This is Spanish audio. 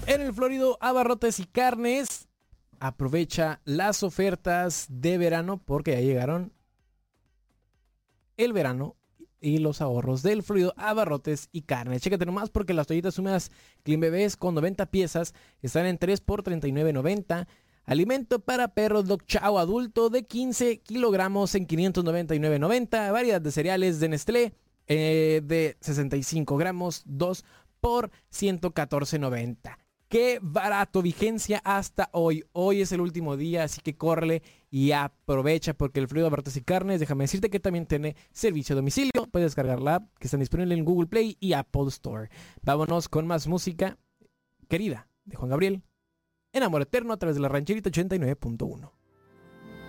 En el Florido Abarrotes y Carnes, aprovecha las ofertas de verano porque ya llegaron el verano y los ahorros del Florido Abarrotes y Carnes. Chécate nomás porque las toallitas húmedas Clean Bebés con 90 piezas están en 3 por $39.90. Alimento para perros Dog Chow adulto de 15 kilogramos en $599.90. Variedad de cereales de Nestlé de 65 gramos, 2 por $114.90. ¡Qué barato! Vigencia hasta hoy. Hoy es el último día, así que córrele y aprovecha porque el Florido Abarrotes y Carnes, déjame decirte que también tiene servicio a domicilio. Puedes descargar la app que está disponible en Google Play y Apple Store. Vámonos con más música querida de Juan Gabriel. En Amor Eterno a través de la Rancherita 89.1.